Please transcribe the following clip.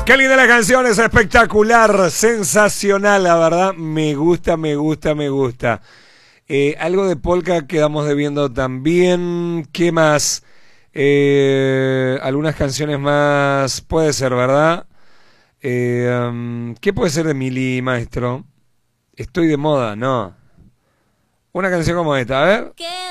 Qué linda la canción, es espectacular, sensacional, la verdad, me gusta, me gusta, me gusta. Algo de polka quedamos debiendo también. ¿Qué más? Algunas canciones más, puede ser, ¿verdad? ¿Qué puede ser de Mili, maestro? Estoy de moda, no. Una canción como esta, a ver.